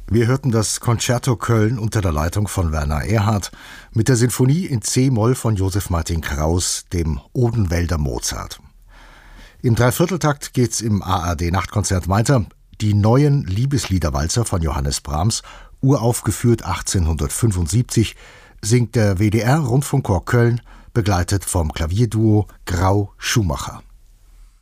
Wir hörten das Concerto Köln unter der Leitung von Werner Erhardt mit der Sinfonie in C-Moll von Joseph Martin Kraus, dem Odenwälder Mozart. Im Dreivierteltakt geht's im ARD-Nachtkonzert weiter. Die neuen Liebesliederwalzer von Johannes Brahms, uraufgeführt 1875, singt der WDR-Rundfunkchor Köln, begleitet vom Klavierduo Grau-Schumacher.